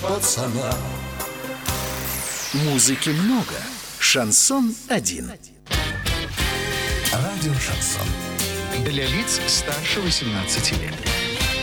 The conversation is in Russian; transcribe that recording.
пацана. Музыки много, шансон один. Радио «Шансон». Для лиц старше 18 лет.